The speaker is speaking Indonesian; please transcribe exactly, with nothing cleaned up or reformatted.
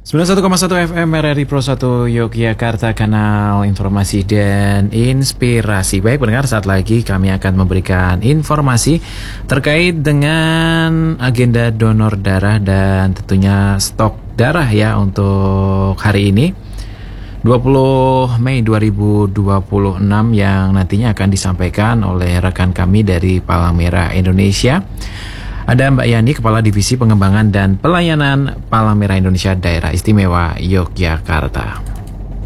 sembilan puluh satu koma satu F M R R I Pro satu Yogyakarta, kanal informasi dan inspirasi. Baik pendengar, saat lagi kami akan memberikan informasi terkait dengan agenda donor darah dan tentunya stok darah ya untuk hari ini dua puluh Mei dua ribu dua puluh enam yang nantinya akan disampaikan oleh rekan kami dari Palang Merah Indonesia. Ada Mbak Yani, Kepala Divisi Pengembangan dan Pelayanan Palang Merah Indonesia Daerah Istimewa Yogyakarta.